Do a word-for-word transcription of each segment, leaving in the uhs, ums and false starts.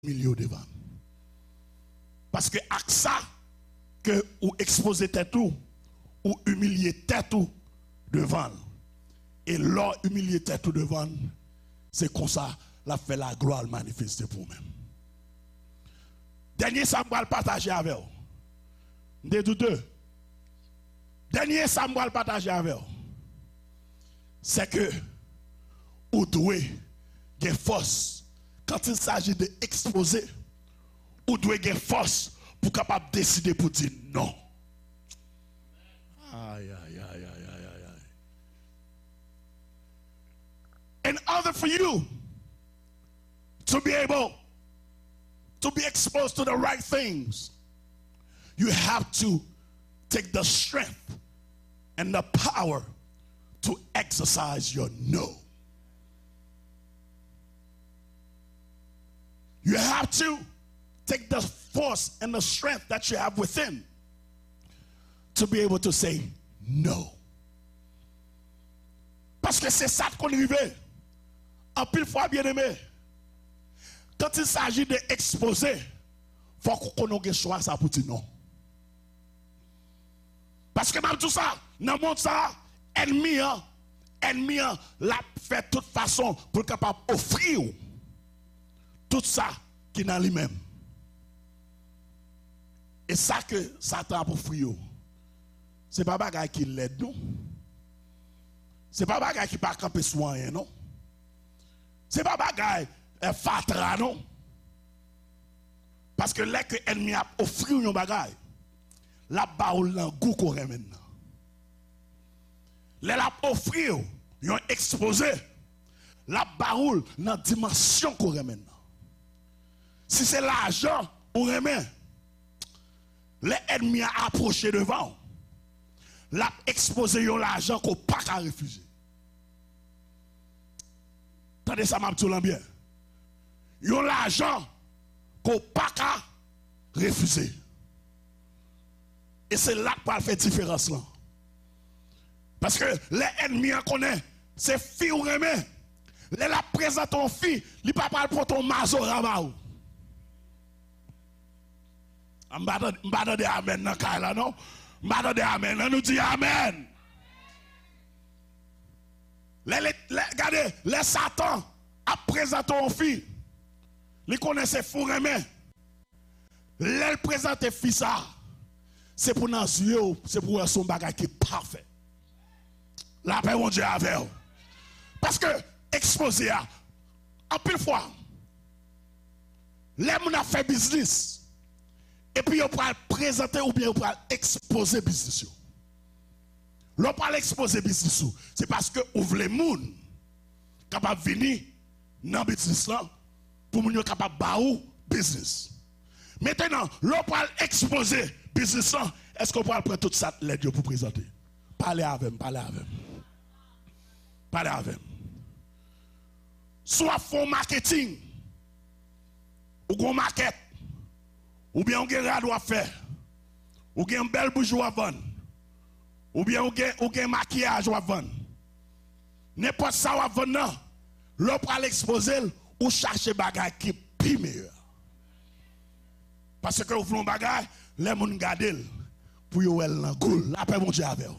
milieu devant. Parce que avec ça, que ou exposer tête ou, ou humilier tête ou devant. Et leur humilier tête ou devant, c'est comme ça, la fait la gloire manifester pour nous. Dernier, ça va le partager avec vous. Des deux. Dernier, ça va le partager avec vous. C'est que, vous devez avoir force. Quand il s'agit d'exposer, vous devez avoir force pour capable décider pour dire non. Aïe, aïe, aïe, aïe, aïe, aïe. In order for you to be able to be exposed to the right things, you have to take the strength and the power to exercise your no. You have to take the force and the strength that you have within to be able to say no. Parce que c'est ça qu'on arrive. En pile fois, bien aimé, quand il s'agit d'exposer, il faut qu'on ait le choix ça pour dire non. Parce que même tout ça, dans le monde, ça, ennemi, ennemi, l'a fait de toute façon pour être capable d'offrir tout ça qui est dans lui-même. Et ça que Satan a pour offrir, ce n'est pas bagaille qui l'aide, non? Ce n'est pas bagaille qui pas camper soin, non? Ce n'est pas bagaille euh, fatra, non? Parce que là que l'ennemi a offert une bagaille, la baoule dans goût qu'on remène. Là la offrir, ils ont exposé la baoule dans dimension qu'on remène. Si c'est l'argent, on remet. L'ennemi a approché devant. L'a exposé l'argent qu'on n'a pas qu'à refuser. Attendez ça, m'a dit bien. Yon l'argent qu'on n'a pas qu'à refuser. Et c'est là que ça fait différence là. Parce que l'ennemi en connaît, c'est fille ou remet. Les la présente ton fille, il ne peut pas pour ton mazo rabaou. Je ne vais pas dire amen dans le là, non? Je ne vais pas dire amen. Nous disons amen. Regardez, les Satan a présenté ton fille. Il connaît ses fous remèdes. Les présente fille ça. C'est pour nos yeux, c'est pour son bagage qui est parfait. La paix, mon Dieu, avec vous. Parce que, exposé à, en pile fois, les gens ont fait business. Et puis, on peut présenter ou bien on peut exposer business. L'on peut exposer business. C'est parce que vous voulez les gens capables de venir dans le business là pour nous capables de business. Maintenant, l'on peut exposer business là. Est-ce qu'on peut prendre toute ça l'aide pour présenter? Parlez avec, parlez avec. Parlez avec. Soit font marketing, ou qu'on maquette, ou bien on a un radio à faire, ou bien un bel bourgeois à vendre, ou bien on a un maquillage à vendre. N'importe ça à vendre, l'on peut l'exposer ou chercher bagage qui est plus meilleur. Parce que vous voulez un bagage, les gens gardent pour vous aller dans le goût. La paix, mon Dieu, avec vous.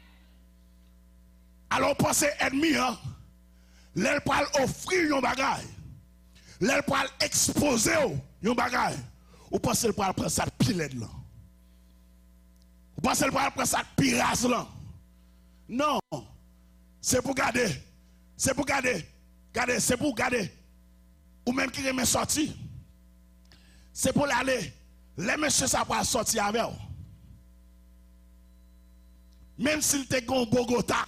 Alors, pensez ennemi, hein? L'elle parle offrir un bagage. L'elle parle exposer un bagage. Ou pensez qu'elle parle prendre ça de pilette là. Ou pensez qu'elle parle prendre ça de pirasse là. Non. C'est pour garder. C'est pour garder. Garder, c'est pour garder. Ou même qui remet sorti. C'est pour aller. Les messieurs, ça va sortir avec vous. Même s'il te gon Bogota.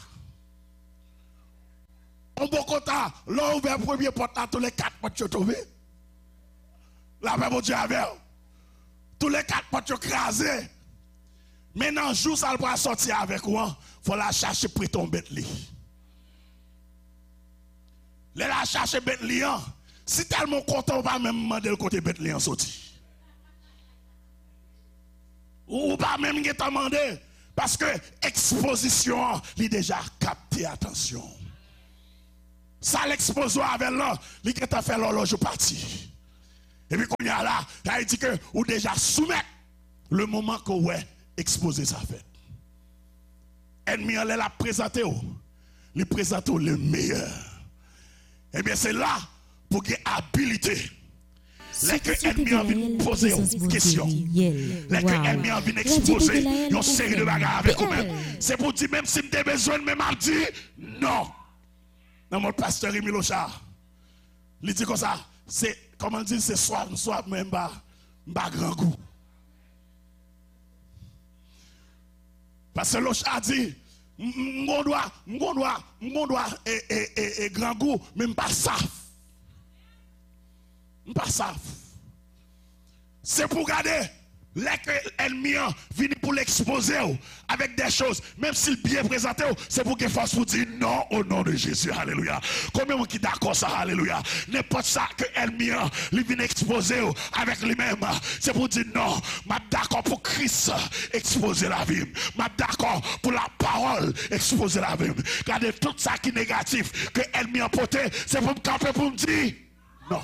En Bogota, là ouvert premier porte là, tous les quatre portes tombés. La paix mon Dieu avec vous. Tous les quatre portes écrasés. Maintenant, jour ça va sortir avec moi. Il faut la chercher pour tomber de lit. La chercher bête liant. Si tellement content, on va même demander le côté bête liant sorti. Ou pas même demander. Parce que exposition, il a déjà capté attention. Ça l'exposition avec là, il a fait l'horloge parti. Et puis, qu'on y a là, ça veut dire que ou déjà soumettre le moment que ouais, exposer ça fait. Ennemi, elle l'a présenté, il présente le meilleur. Et bien, c'est là pour qu'il y ait habilité. Les que l'ennemi a envie de poser une question. Les que l'ennemi a envie d'exposer une série de bagarres avec vous-même. C'est pour dire, même si vous avez besoin, même à dire, non. Dans mon pasteur Rémi Lochard, il dit comme ça, c'est, comment dire, c'est soit, soit même pas, pas grand goût. Parce que Lochard dit, mon doigt, mon doigt, mon doigt et grand goût, même pas saf. Pas saf. C'est pour garder l'ennemi vient pour l'exposer avec des choses, même s'il bien présenté, c'est pour qu'il fasse pour dire non au nom de Jésus. Alléluia. Combien qui d'accord ça? Alléluia. N'importe ça que l'ennemi vient exposer avec lui-même, c'est pour dire non. Je d'accord pour Christ exposer la vie. Je d'accord pour la parole exposer la vie. Regardez tout ça qui est négatif que l'ennemi a porté, c'est pour me camper pour me dire non.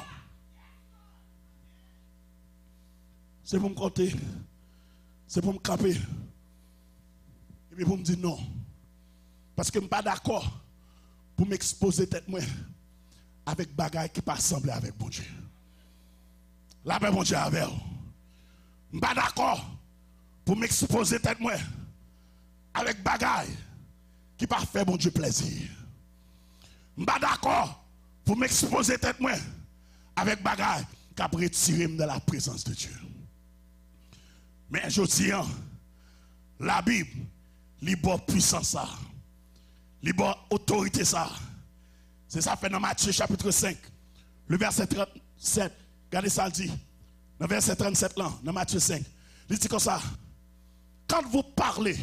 C'est pour me compter, c'est pour me camper, et puis pour me dire non. Parce que je ne suis pas d'accord pour m'exposer tête moi avec des bagages qui ne pas sembler avec bon Dieu. La paix, bon Dieu, avec vous. Je ne suis pas d'accord pour m'exposer tête moi avec des bagages qui ne pas faire bon Dieu plaisir. Je ne suis pas d'accord pour m'exposer tête moi avec des bagages qui a retiré de la présence de Dieu. Mais je dis, la Bible, libre puissance ça, libre autorité ça. C'est ça fait dans Matthieu chapitre cinq, le verset trente-sept. Regardez ça, il dit, dans le verset trente-sept là, dans Matthieu cinq. Il dit comme ça, quand vous parlez,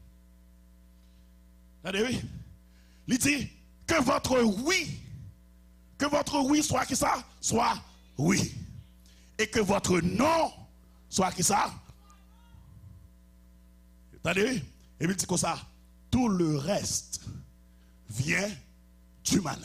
regardez, oui, il dit que votre oui, que votre oui soit qui ça, soit oui. Et que votre non soit qui ça. Attendez, et puis il dit comme ça, tout le reste vient du malin.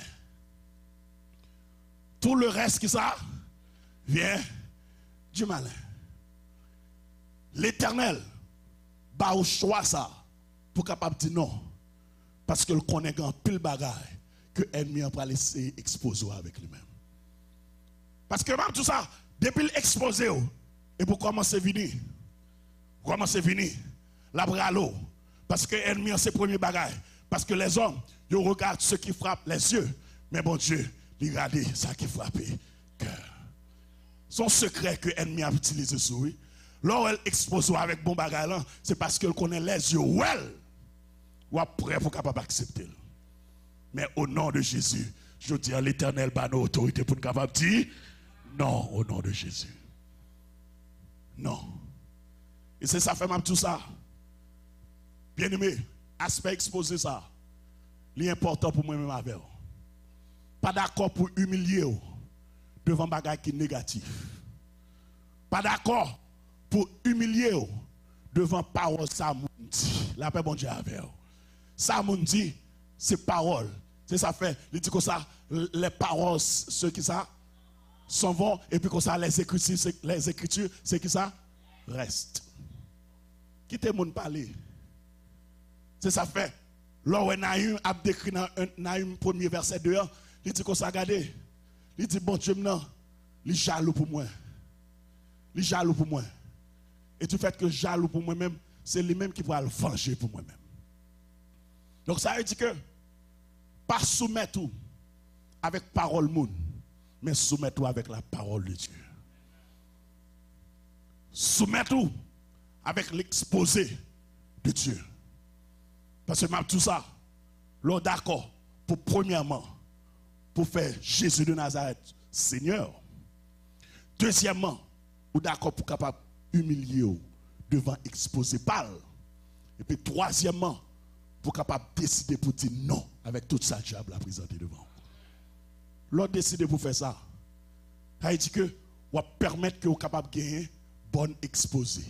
Tout le reste qui ça vient du malin. L'Éternel va au choix ça pour capable dire non. Parce que le connaît grand pile bagaille que l'ennemi va laisser exposer avec lui-même. Parce que même tout ça, depuis l'exposer, et pour commencer à venir, pour commencer à venir, la bralo, parce que l'ennemi a ses premiers bagages. Parce que les hommes, ils regardent ce qui frappe les yeux. Mais bon Dieu, ils regardent ça qui frappe le cœur. Son secret que l'ennemi a utilisé sur lui, lorsqu'il elle expose avec bon bagage, c'est parce qu'elle connaît les yeux ou elle, ou après pour capable accepter. Mais au nom de Jésus, je dis à l'Éternel, bah nos autorités pour nous capable dire non au nom de Jésus. Non. Et c'est ça fait même tout ça. Bien aimé, aspect exposé ça, l'important pour moi-même avec vous. Pas d'accord pour humilier devant bagage qui est négatif. Pas d'accord pour humilier devant parole ça moun dit. La paix bon Dieu avec vous. Ça moun dit, c'est parole. C'est ça fait, il dit comme ça, les paroles, ceux qui ça, s'en vont, et puis comme ça, les écritures, les écritures, c'est qui ça, reste. Quittez mon parler. C'est ça fait. Lorsque Naïm a décrit dans Naïm premier verset deux, il dit qu'on s'est regardé. Il dit bon Dieu maintenant, il est jaloux pour moi. Il est jaloux pour moi. Et du fait que jaloux pour moi-même, c'est lui-même qui va le venger pour moi-même. Donc ça veut dire que pas soumettre tout avec parole moun, mais soumettre tout avec la parole de Dieu. Soumettre tout avec l'exposé de Dieu. Parce que même tout ça, l'on d'accord pour premièrement, pour faire Jésus de Nazareth Seigneur. Deuxièmement, ou d'accord pour capable humilier devant exposer parle. Et puis troisièmement, pour capable décider pour dire non avec tout ça diable à présenter devant. L'on décide pour faire ça. Ça veut dire que on va permettre que vous capable de gagner bonne exposé.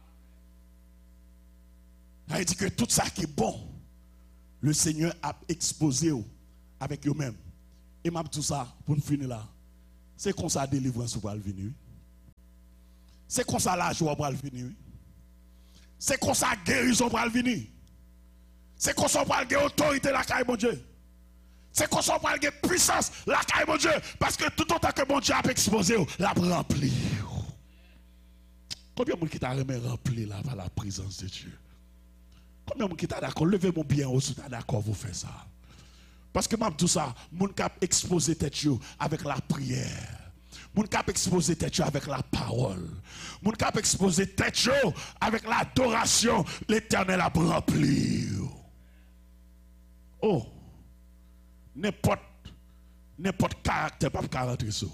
Ça veut dire que tout ça qui est bon, le Seigneur a exposé avec eux-mêmes. Et même tout ça, pour nous finir là, c'est comme ça la délivrance va venir. C'est comme ça la joie va venir. C'est comme ça la guérison va venir. C'est comme ça on va gagner autorité la caille mon Dieu. C'est comme ça on va gagner puissance la caille mon Dieu. Parce que tout autant que mon Dieu a exposé, la rempli. Combien de monde qui t'a rempli là par la présence de Dieu? Combien de monde qui t'a d'accord? Levez mon bien haut si t'as d'accord, vous faites ça. Parce que même tout ça, mon cap exposé tête avec la prière. Mon cap exposé tête avec la parole. Mon cap exposé tête avec l'adoration. L'Éternel a rempli. Oh, n'importe n'importe caractère pas rentrer sur.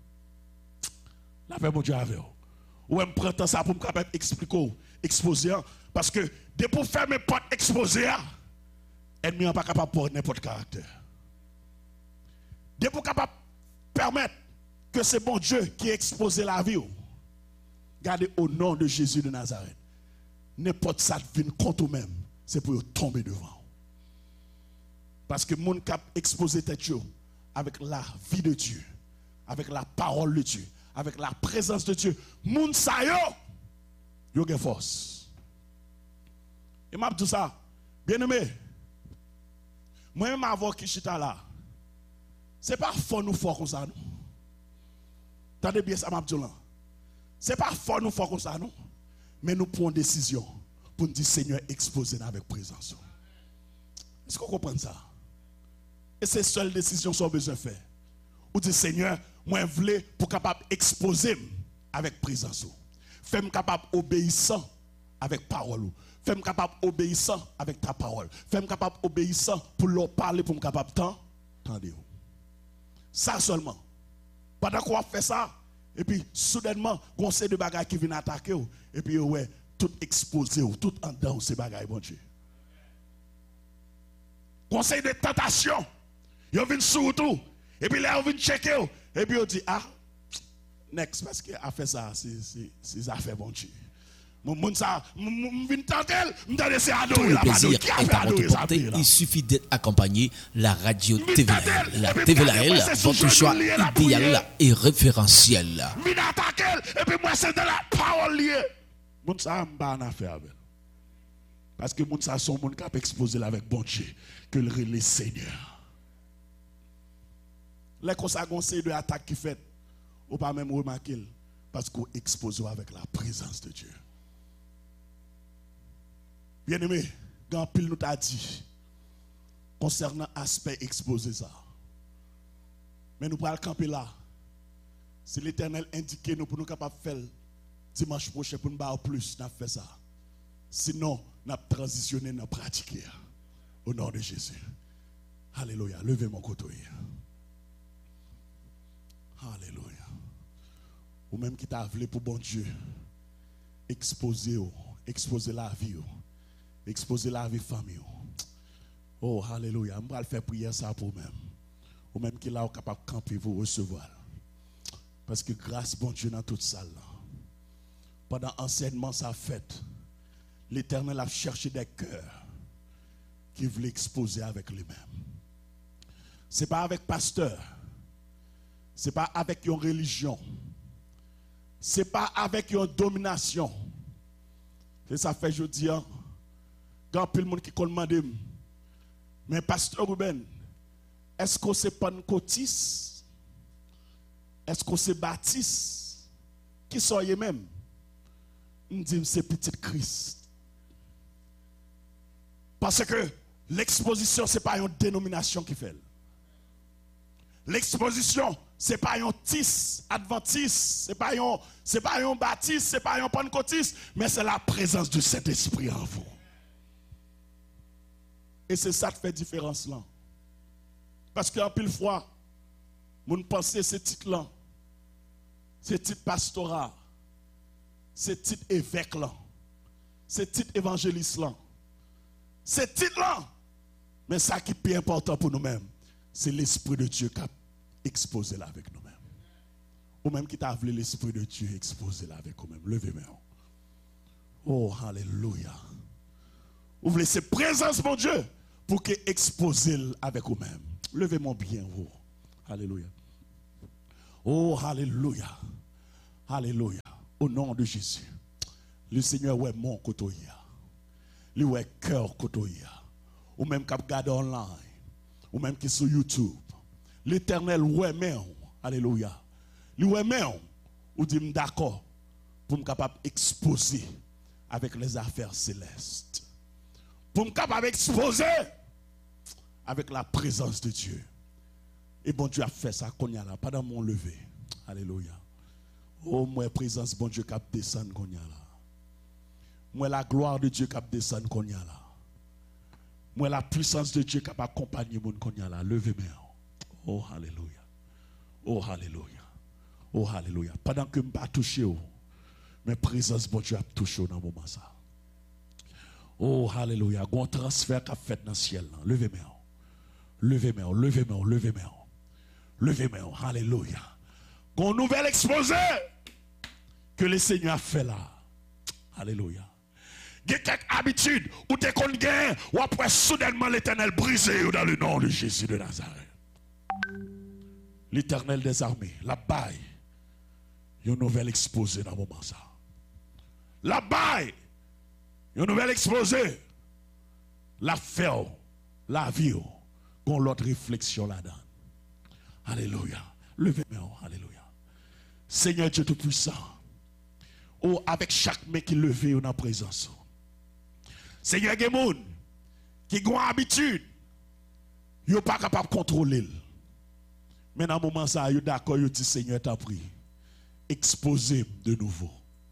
La paix mon Dieu avec vous. Ou me prend ça pour me capable expliquer, exposer parce que dès pour faire mes portes exposer, ennemi n'est pas capable de porter n'importe caractère. Dès pour capable permettre que c'est bon Dieu qui expose la vie. Regardez au nom de Jésus de Nazareth. N'importe ça vient contre vous-même, c'est pour tomber devant. Parce que mon cap exposé tête avec la vie de Dieu, avec la parole de Dieu, avec la présence de Dieu, moun sa yo, yo gen force. Et m'a dit ça, bien aimé, moi-même avant qui chita là, c'est pas fort nous fort comme ça, non. Tendez bien ça, m'a dit là. C'est pas fort nous fort comme ça, non. Mais nous prenons une décision pour nous dire, Seigneur, exposez-nous avec présence. Est-ce qu'on comprend ça? Et c'est seule décision qu'on a besoin de faire. Ou dire, Seigneur, moi je veux pour capable exposer avec présence. Fais-moi capable obéissant avec parole. Fais-moi capable obéissant avec ta parole. Fais-moi capable obéissant pour leur parler pour me capable tant tendez. Ça seulement. Pendant qu'on fait ça et puis soudainement on sait de bagages qui viennent attaquer et puis ouais tout exposé tout en dedans ces bagages bon Dieu. Conseil de tentation. Ils viennent sur tout et puis là ils viennent checker. Et puis on dit, ah, next, parce qu'il a fait ça, c'est affaire bon Dieu. Mon monde ça, je viens tenter, je vais laisser adorer la radio. Qui a fait adorer ça? Il suffit d'être accompagné la radio T V L. La T V L, votre choix idéal et référentiel. Je viens attaquer, et puis moi c'est de la parole liée. Mon ça, je pas en affaire avec. Parce que mon ça, son monde qui a exposé avec bon Dieu, que le Seigneur. Les conseils de l'attaque qui fait, ou pas même remarquer, parce qu'on expose avec la présence de Dieu. Bien aimé, quand pile nous t'a dit, concernant l'aspect exposé ça. Mais nous pourrons camper là. Si l'Éternel indique nous pour nous capables de faire dimanche prochain pour nous faire plus, nous fait ça. Sinon, nous avons transitionné, nous avons pratiqué. Au nom de Jésus. Alléluia. Levez mon côté. Alléluia. Ou même qui t'a voulu pour bon Dieu, exposer, exposer la vie, exposer la vie famille. Oh, alléluia. Je vais faire prière ça pour vous-même. Ou même qui là, capable de camper, vous recevoir. Parce que grâce bon Dieu dans toute salle. Pendant enseignement, ça fait, l'Éternel a cherché des cœurs qui voulaient exposer avec lui-même. Ce n'est pas avec pasteur. Ce n'est pas avec une religion. Ce n'est pas avec une domination. Et ça fait, je dis, quand il y a monde qui demande, mais pasteur Ruben, est-ce que c'est Pentecôtiste? Est-ce que c'est Baptiste? Qui soyez même? On dit c'est petit Christ. Parce que l'exposition, ce n'est pas une dénomination qui fait. L'exposition, ce n'est pas un tis adventiste, ce n'est pas un, c'est pas un baptiste, ce n'est pas un pentecôtiste, mais c'est la présence du Saint-Esprit en vous. Et c'est ça qui fait différence là. Parce qu'en pile fois, mon pensée, ce titre-là, ce titre pastoral, ce titre évêque là, ce titre évangéliste là, ce titre-là, mais ça qui est plus important pour nous-mêmes, c'est l'Esprit de Dieu qui a exposé là avec nous-mêmes. Ou même qui t'a voulu l'Esprit de Dieu exposé là avec nous-mêmes. Levez-moi. Oh, alléluia. Vous voulez cette présence, mon Dieu, pour que exposé avec vous-même. Levez-moi bien, vous. Alléluia. Oh, alléluia. Alléluia. Au nom de Jésus. Le Seigneur ouais mon côté. Lui ouais cœur côté. Ou même qui regarde online. Ou même qui sur YouTube. L'Éternel ouais mais. Alléluia. Lui ouais mais. Ou dit d'accord pour me capable exposer avec les affaires célestes. Pour me capable exposer avec la présence de Dieu. Et bon Dieu a fait ça qu'on y a là, pas dans mon lever. Alléluia. Oh, moi, présence, bon Dieu, qui descend qu'on y a là. Moi, la gloire de Dieu qui descend qu'on y a là. Moi, la puissance de Dieu qui accompagne mon qu'on y a là. Levez-moi. Oh, alléluia. Oh, alléluia. Oh, alléluia. Pendant que je ne pas toucher, mais présence, bon Dieu, a touché dans le moment ça. Oh, alléluia. Il y a un transfert qui a fait dans le ciel. Levez-moi. Levez-moi, levez-moi, levez-moi. Levez-moi, alléluia. Qu'on nouvelle exposé que le Seigneur a fait là. Alléluia. Il y a quelques habitudes où tu es qu'on gagne, ou après soudainement l'Éternel brisé dans le nom de Jésus de Nazareth. L'Éternel des armées, la baille, il y a une nouvelle exposée dans le moment ça. La baille, il y a une nouvelle exposée. La faire, la vie, qu'on l'autre réflexion là-dedans. Alléluia. Levez-moi, alléluia. Seigneur Dieu Tout-Puissant, oh, avec chaque mec qui levait dans la présence. Seigneur Gemoun, qui a une habitude, il n'est pas capable de contrôler. Mais dans le moment ça, il est d'accord, il dit Seigneur, t'as pris. Exposez de nouveau.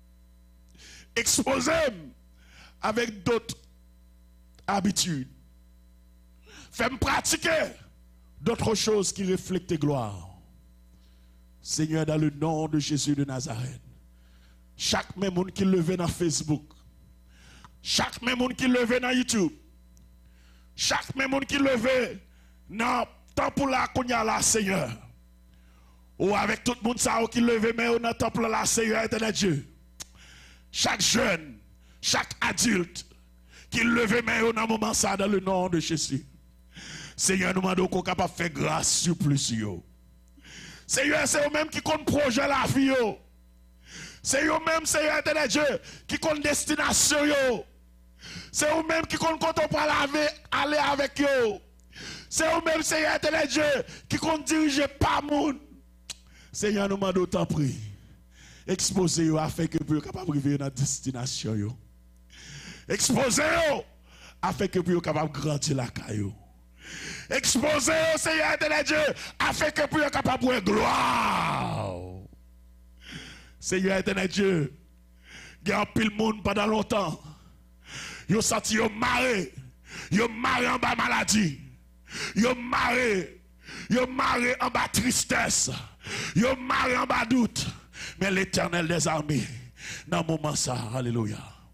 Exposez avec d'autres habitudes. Fais-moi pratiquer d'autres choses qui reflètent tes gloires. Seigneur, dans le nom de Jésus de Nazareth, chaque même monde qui levait dans Facebook, chaque même monde qui levait dans YouTube, chaque même monde qui levait dans temple là qu'on y a là, Seigneur, ou avec tout le monde ça qui levait mais dans temple là, Seigneur éternel Dieu, chaque jeune, chaque adulte qui levait mais dans moment ça dans le nom de Jésus. Seigneur, nous demandons qu'on est capable de faire grâce sur plus. Seigneur, c'est eux-mêmes qui comptent projet la vie. C'est eux-mêmes, Seigneur éternel Dieu, qui comptent destination. C'est eux-mêmes qui comptent quand on peut aller avec eux. C'est eux-mêmes, Seigneur éternel Dieu, qui comptent diriger pas monde. Seigneur, nous demandons autant pris. Exposez-vous afin que vous soyez capable de arriver dans la destination. Exposez-vous afin que vous soyez capable de grandir la caillou. Exposez au Seigneur de Dieu afin que vous soyez capable de gloire. Seigneur éternel Dieu, il y a un pile monde pendant longtemps. Ils ont senti qu'ils ont marré. Ils ont marré en bas maladie. Ils ont marré. Ils ont marré en bas tristesse. Ils ont marré en bas doute. Mais l'Éternel des armées, dans le moment ça, alléluia,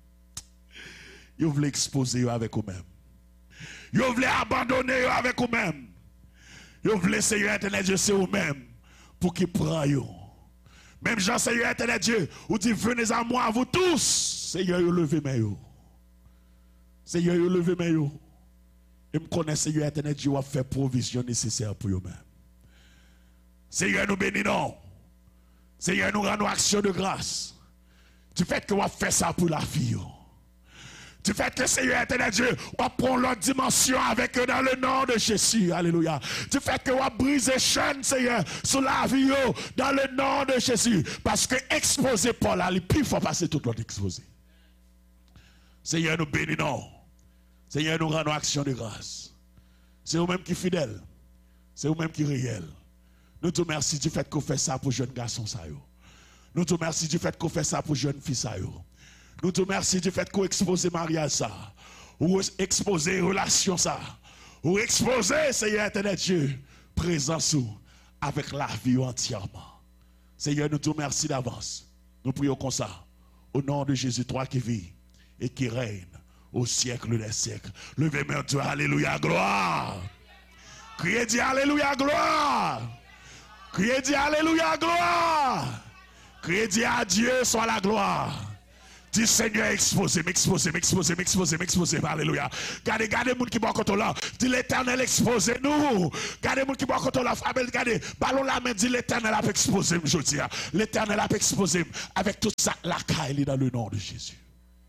ils voulaient exposer avec eux-mêmes. Ils voulaient abandonner avec eux-mêmes. Ils voulaient, Seigneur éternel Dieu, c'est eux-mêmes pour qu'ils prennent. Même Jean, Seigneur éternel Dieu, vous dit, venez à moi, vous tous. Seigneur, vous levez mes yeux. Seigneur, vous levez mes yeux. Et me connaît, Seigneur éternel Dieu, vous fait provision nécessaire pour eux-mêmes. Seigneur, nous bénissons. Seigneur, nous rendons action de grâce. Du fait que vous avez fait ça pour la vie. Du fait que Seigneur éternel Dieu, on prend l'autre dimension avec eux dans le nom de Jésus. Alléluia. Du fait que on brise les chaînes, Seigneur, sur la vie dans le nom de Jésus. Parce que exposer Paul, il puis faut passer tout l'autre exposé. Seigneur, nous bénissons. Seigneur, nous rendons action de grâce. C'est vous-même qui fidèle. C'est vous-même qui réel. Nous te remercions du fait qu'on fait ça pour jeunes garçons. Nous te remercions du fait qu'on fait ça pour jeunes filles. Nous te remercions du fait qu'on expose mariage ça, ou expose relation ça, ou expose, Seigneur éternel Dieu, présence avec la vie entièrement. Seigneur, nous te remercions d'avance. Nous prions comme ça, au nom de Jésus, toi qui vis et qui règne au siècle des siècles. Levez-moi Dieu, alléluia, gloire. Criez dit alléluia, gloire. Criez dit alléluia, gloire. Criez dit à Dieu soit la gloire. Dis Seigneur, exposez, m'exposez, m'exposez, m'exposez, m'exposez. Alléluia. Gardez, gardez les gens qui sont contre là. Dis l'Éternel, exposez-nous. Gardez les gens qui sont contre là. Gardez, ballon la main, dis l'Éternel a exposé, je dis. L'Éternel a exposé avec tout ça, la caille dans le nom de Jésus.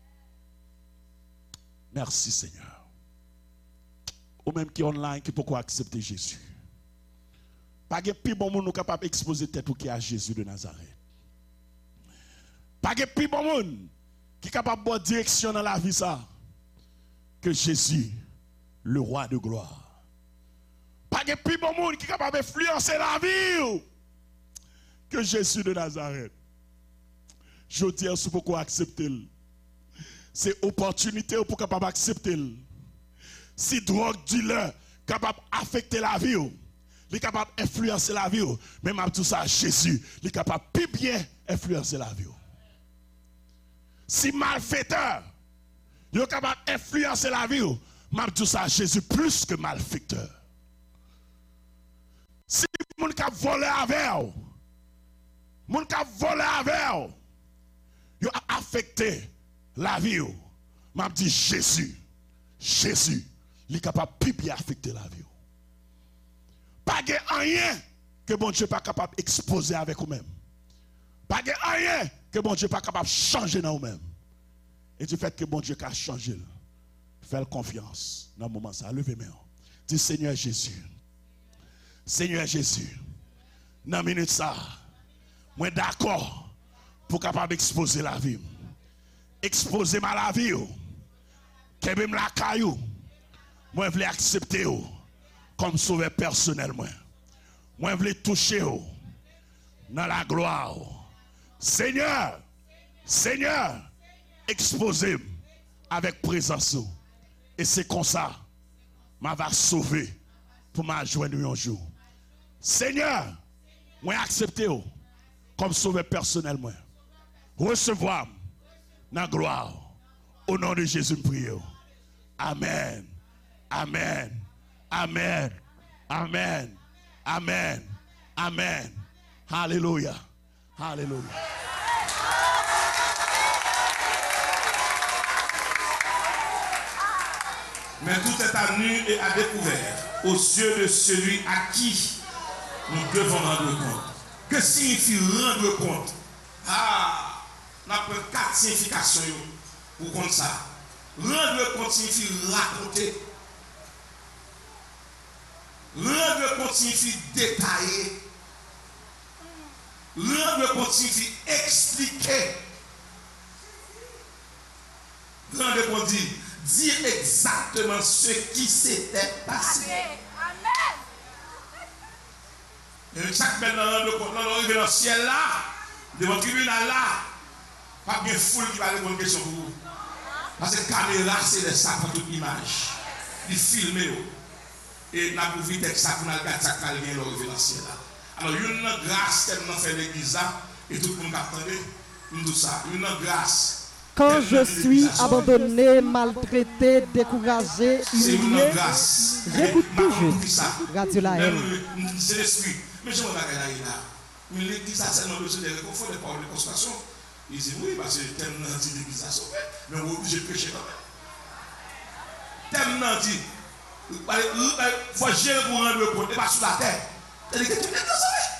Merci Seigneur. Ou même qui est online, qui peut accepter Jésus. Pas de plus bon monde capable d'exposer tête ou qui a Jésus de Nazareth. Pas de plus bon monde qui est capable de direction dans la vie ça que Jésus, le roi de gloire. Pas de plus bon monde qui est capable d'influencer la vie que Jésus de Nazareth. Je dis à ce pourquoi accepter. C'est opportunité pour capable accepter. Si drogue dealer capable d'affecter la vie, il est capable d'influencer la vie. Même à tout ça, Jésus, il est capable de bien influencer la vie. Si malfaiteur, il est capable d'influencer la vie, même tout ça, Jésus plus que malfaiteur. Si mon cap volé avec, mon cap volé avec, il a affecté la vie. M'a dit Jésus, Jésus, il est capable de bien affecter la vie. Pas de rien que bon Dieu n'est pas capable d'exposer avec vous-même. Pas de rien que bon Dieu n'est pas capable de changer dans vous-même. Et du fait que bon Dieu a changé, faites confiance dans le moment ça. Levez les mains. Dis Seigneur Jésus, Seigneur Jésus, dans la minute ça, moi d'accord pour capable d'exposer la vie. Exposer ma la vie. Que même la caillou. Moi je veux accepter comme sauveur personnel. Moi je veux toucher dans la gloire. Seigneur, Seigneur, exposez-moi avec présence. Et c'est comme ça, je vais sauver pour me joindre un jour. Seigneur, moi accepter comme sauveur personnel. Moi. Recevoir dans la gloire. Au nom de Jésus, je prie. Amen. Amen. Amen. Amen. Amen. Amen. Alléluia. Alléluia. Mais tout est à nu et à découvert aux yeux de celui à qui nous devons rendre compte. Que signifie rendre compte? Ah, on a pris quatre significations pour compte ça. Rendre compte signifie raconter. Rendre compte signifie détailler. Rendre compte signifie expliquer. Rendre compte dit dire exactement ce qui s'était passé. Amen. Et chaque belle rendre compte, dans le ciel là, devant le tribunal là, pas bien foule qui va répondre une question pour vous. Parce que la caméra, c'est le sac pour toute image. Il filme. Et la vie texte ça pour regarder ça qui vient dans le ciel là. Alors, il y a une grâce tellement fait l'église là, et tout le monde attendait, nous tout ça, une grâce. Quand je suis abandonné, maltraité, découragé, humilié, j'écoute toujours Radio La Haine. C'est l'esprit. Mais je me regarde là. Mais l'église a tellement besoin de réconfort, de paroles de consolation. Il dit oui, parce que tellement dit l'église a sauvé, mais on est obligé de prêcher quand même. Tellement dit, il faut gérer pour rendre compte, et pas sur la terre. C'est-à-dire que tout le monde est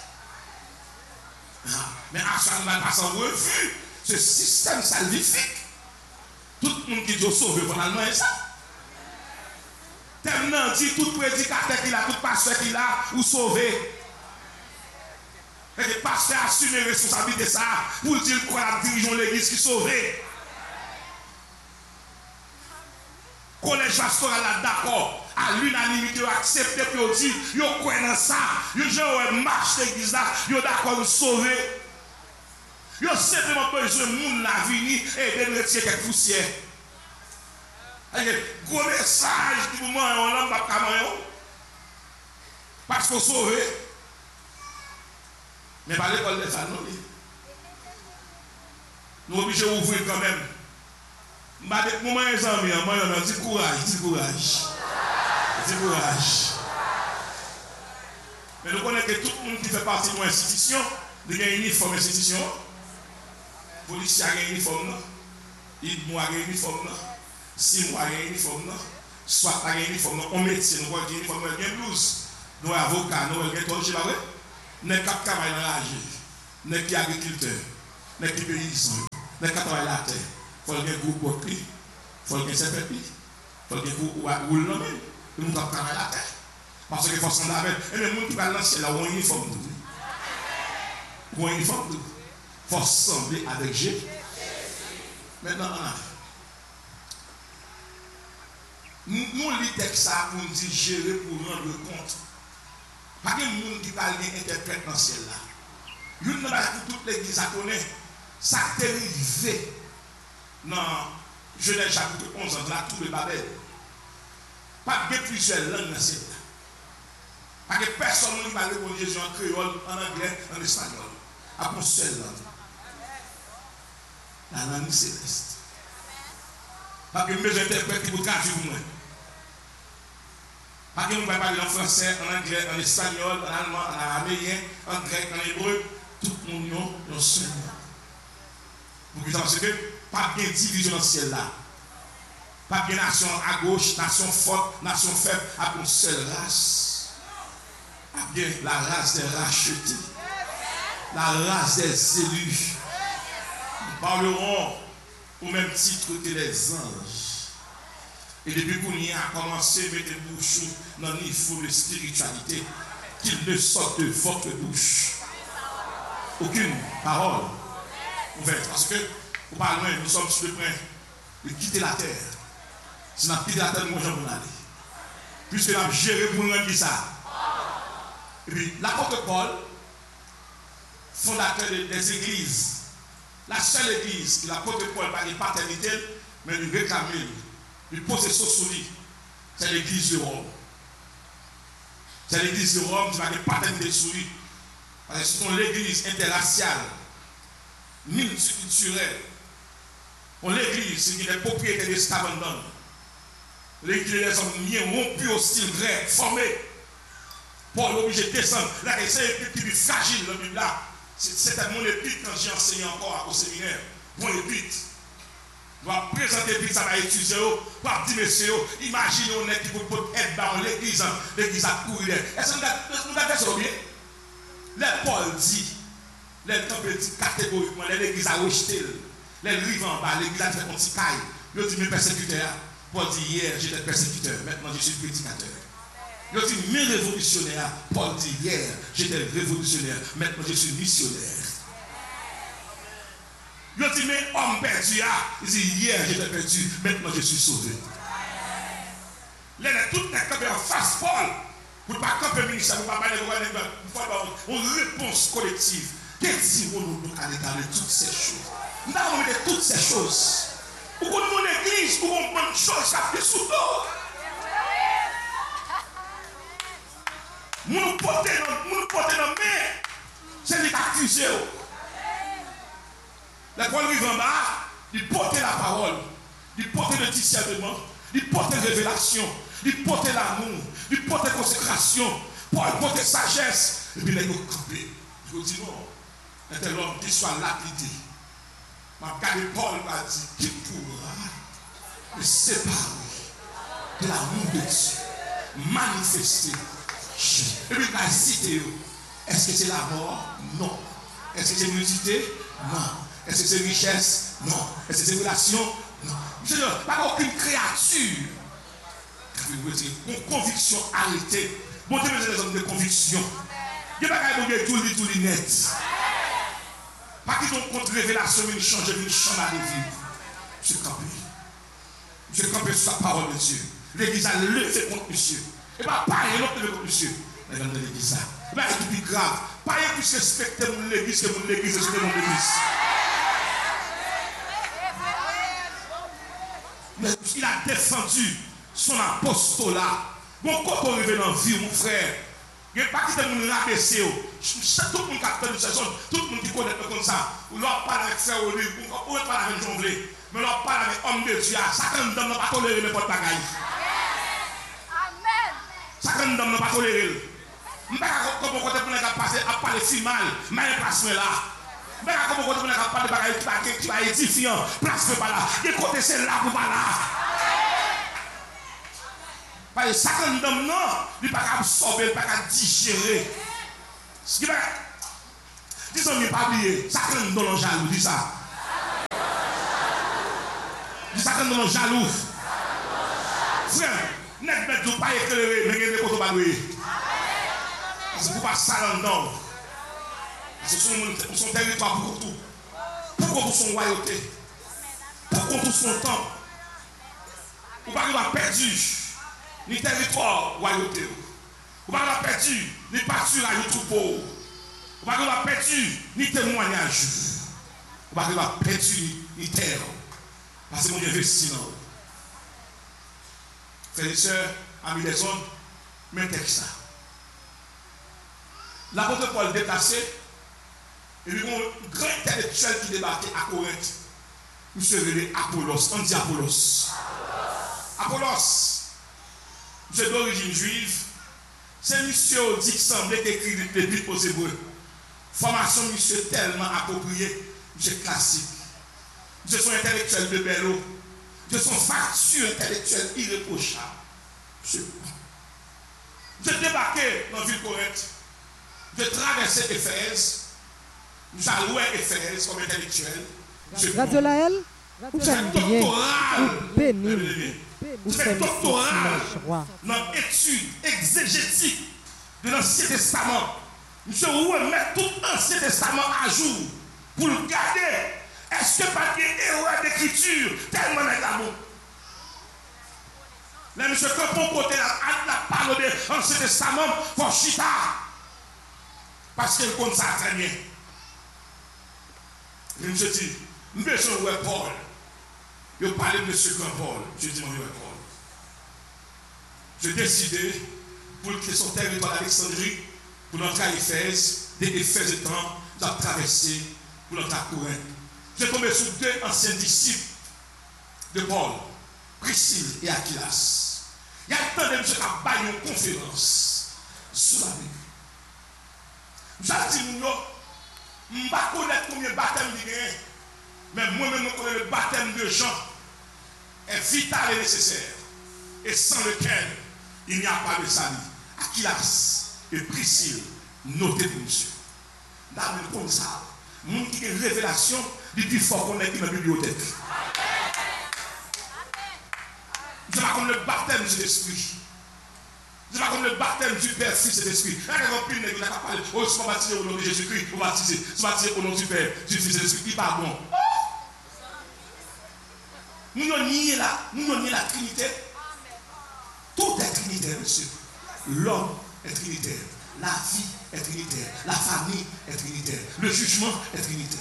sauvé. Mais à chaque fois, on passe en revue ce système salvifique. Tout le monde qui dit sauvé, finalement, est ça. Tellement dit, tout prédicateur qu'il a, tout pasteur qu'il a, ou sauvé. Et le pasteur assume les responsabilités ça pour dire qu'on a dirigé l'église qui est sauvée. Collège pastoral là d'accord, à l'unanimité, accepté que on dit, yo croit dans ça, yo gens marche l'église là, yo d'accord pour sauver. Yo simplement besoin de monde la venir et de retirer quelques poussières. Gros message du moment on l'a pas caméra. Parce qu'on sauve. Mais pas l'école de ça non. Nous obligés d'ouvrir quand même. Moi mes amis, moi on a dit courage, dit courage. Dit courage. Mais nous connaissons que tout le monde qui fait partie de l'institution, il y a une uniforme institution. Les policiers ont un uniforme. il mois de uniforme, six mois de uniforme, soit pas de uniforme, on médecin, nous avons un uniforme, nous avons une blouse, nous avons avocat, nous avons un tour, je sais pas, nous avons quatre travail dans la vie, nous avons agriculteur, nous avons paysan, nous avons travail la terre, il faut un groupe de il faut un C P P, il faut un groupe de roule, nous avons travail la terre. Parce que force en avec, et les gens qui parlent là, là où on uniforme. Où on uniforme, il faut sembler avec Jésus. Maintenant, nous lisons le texte pour nous dire gérer, pour rendre compte. Pas que les gens qui parlent d'interprète dans ce ciel là. Une de toute l'église à connaître, ça a dérivé dans Genèse chapitre onze, dans la tour de Babel. Pas de plusieurs langues dans ce ciel là. Parce que personne ne va répondre Jésus en créole, en anglais, en espagnol. À mon seul langue. La langue céleste. Parce que mes interprètes qui vous traduisent pour moi. Parce que nous pouvons parler en français, en anglais, en espagnol, en allemand, en araméen, en grec, en hébreu. Tout le monde a un seul langue. Parce que pas de division dans ce ciel là. Pas de nation à gauche, nation forte, nation faible, à une seule race. Bien, la race des rachetés, la race des élus. Nous parlerons au même titre que les anges. Et depuis qu'on y a commencé à mettre bouche dans le niveau de spiritualité, qu'il ne sorte de votre bouche aucune parole ouverte. Parce que, au parlement, nous sommes sur le point de quitter la terre. Si nous avons quitté la terre, nous allons aller. Puisque nous avons géré pour nous rendre ça. Et puis, l'apôtre Paul, fondateur des églises, la seule église que l'apôtre Paul par une paternité, mais lui réclamait, lui posait ça sur lui, c'est l'église de Rome. C'est l'église de Rome qui va une paternité sur lui. Parce que c'est l'église interraciale, multiculturelle. On l'église qui est la propriété des scavandons. L'église des hommes liés, rompus au style grec, formés. Paul est obligé de descendre. Là, c'est une épître qui est fragile, la Bible là. C'était mon épître quand j'ai enseigné encore au séminaire. Mon épître. Je dois présenter l'épître, ça va étudier. Je dois dire, messieurs, imaginez on est qui peut être dans l'église. L'église a couru. Est-ce que nous avons fait ça bien? Les Paul dit, les temples dit catégoriquement, l'église a rejeté. Les rives en bas, l'église a fait un petit caille. Il dit, mes persécuteurs. Paul dit, hier, j'étais persécuteur. Maintenant, je suis prédicateur. Il dit, mes révolutionnaires. Paul dit, hier, j'étais révolutionnaire. Maintenant, je suis missionnaire. Il dit, mes hommes perdus. Il dit, hier, j'étais perdu. Maintenant, je suis sauvé. Les toutes les campés en face, Paul. Pour ne pas camper le ministère, pour ne pas parler de une réponse collective. Qu'est-ce que nous allons regarder toutes ces choses? Nous allons regarder toutes ces choses. Pour qu'on nous l'église, pour qu'on bonne chose, ça fait sous l'eau. Nous nous portons dans la main, c'est lui qui accuse. La Paul arrive en bas, il porte la parole, il porte le discernement, il porte la révélation, il porte l'amour, il porte la consécration, Paul porte sagesse. Et puis il est campé. Je vous dis non, c'est un homme qui soit lapidé. Ma garde Paul m'a dit, qui pourra me séparer de l'amour de Dieu, manifester. Et puis il a cité, est-ce que c'est la mort? Non. Est-ce que c'est l'unité? Non. Est-ce que c'est richesse? Non. Est-ce que c'est relation? Non. Je ne veux pas aucune créature. Une conviction arrêtée. Bon Dieu, c'est des hommes de conviction. Il n'y a pas qu'à dire tout le tout le net. Pas qu'ils ont contre révélation, mais ils changent, ils changent la vie. Je suis campé. Je suis campé sur la parole de Dieu. L'église a levé contre monsieur. Et pas pareil, l'autre levé contre monsieur. La grande l'église là. Et bien, c'est plus grave. Pareil, plus respecter mon église que mon église, respecter mon église. Mais il a défendu son apostolat. Mon corps arrivé dans la vie, mon frère. Il n'y a pas qui te rabaisser. Tout le monde qui a fait de cette zone, tout le monde qui connaît comme ça. Ou l'on parle avec frère Oli, ou l'on parle avec Jonglé. Mais l'on parle avec homme de Dieu. Ça ne donne pas tolérer n'importe bagaille. Ça ne donne pas tolérer. Je ne sais pas comment on peut passer à parler si mal. Mais il passe là. Mais comment on ne pas de bagaille qui va édifiant, place pas là. Et côté c'est là pour pas là. Parce que ça quand nous non, il pas absorber, il pas digérer. Ce qui va disons mais pas oublier, ça quand nous donne jaloux, dis ça. Dis ça quand nous donne jaloux. Frère, net net pas éclairé, mais il ne peut pas louer. Parce que vous pas ça là-dedans. C'est son, son territoire pour tout. Pourquoi pour son royauté? Pourquoi pour son temps? Vous ne pouvez pas perdre ni territoire royauté. Vous ne pouvez pas perdre ni pâture à votre troupeau. Vous ne pouvez pas perdre ni témoignage. Vous ne pouvez pas perdre ni terre. Parce que mon Dieu investit dans vous. Frères et sœurs, amis des hommes, même texte ça. L'apôtre Paul déplacé. Et puis, un grand intellectuel qui débarquait à Corinthe, il se révélait Apollos. On dit Apollos. Apollos, monsieur d'origine juive, c'est monsieur dit qui semblait écrire l'épître aux Hébreux. Formation, monsieur tellement appropriée, monsieur classique. Monsieur son intellectuel de bello. Monsieur son facture intellectuelle irréprochable. Monsieur, monsieur débarqué dans la ville de Corinthe. Je traversais Éphèse. Nous allons Éphèse comme intellectuel. Radio Laël, vous faites bien, vous bénissez, vous faites doctorat dans l'étude exégétique de l'Ancien Testament. Nous remettons tout l'Ancien Testament à jour pour le garder. Est-ce que pas des erreurs d'écriture tellement d'amour? Là, monsieur, que pour côté la parole de l'Ancien Testament, il faut chita. Parce qu'il compte ça très bien. Je me suis dit, nous besoin de Paul. Je parlais de M. Grand Paul. Je dis, mon Paul. J'ai décidé, pour quitter son territoire d'Alexandrie, pour entrer à Éphèse, dès Éphèse étant, nous avons traversé pour entrer à Corinthe. J'ai tombé sur deux anciens disciples de Paul, Priscille et Aquilas. Il y a tant de M. qui a baillé une conférence sur la Bible. J'ai dit, je ne sais pas connaître combien de baptêmes il y a, mais moi-même, je connais le baptême de Jean est vital et nécessaire, et sans lequel il n'y a pas de salut. Aquilas et Priscille, notez pour monsieur. Dans le comme ça, le monde qui a une révélation, il dit fort qu'on est dans la bibliothèque. Je ne sais pas comme le baptême de l'esprit. Je ne sais pas comme le baptème du Père, Fils et l'Esprit. Là, il y a un pile qui a parlé. Oh, je suis baptisé au nom de Jésus-Christ. Vous baptisez. Je suis baptisé au nom du Père, du Fils et de l'Esprit. Il n'est pas bon. Nous n'avons nié la, nous n'avons nié la Trinité. Tout est trinitaire, monsieur. L'homme est trinitaire. La vie est trinitaire. La famille est trinitaire. Le jugement est trinitaire.